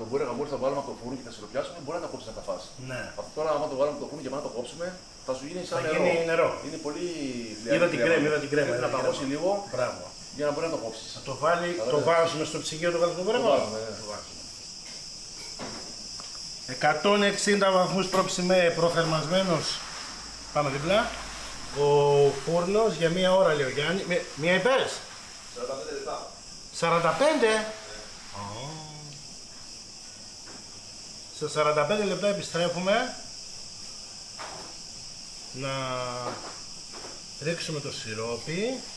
μπούρεγα μόλις θα βάλουμε από το φούρνο και θα σιροπιάσουμε, μπορεί να τα κόψει να τα φας. Ναι. Αυτό τώρα, άμα το βάλουμε από το φούρνο και μετά το κόψουμε, θα σου γίνει σαν Θα νερό. γίνει νερό. Είναι πολύ Είδα την κρέμα, είδα την κρέμα. Πρέπει να παγώσει λίγο Μπράβο. για να μπορεί να το κόψεις. Θα το βάλει, το βάζουμε στο ψυγείο, το βάλουμε στο Το μπρέμα. βάζουμε, ναι. Το βάζουμε. 160 βαθμούς προθερμασμένος. Πάμε δίπλα. Ο φούρνος για μία ώρα, λέει ο Γιάννη. Μία υπέρες. 45 λεπτά. 45. Σε 45 λεπτά επιστρέφουμε. Να ρίξουμε το σιρόπι.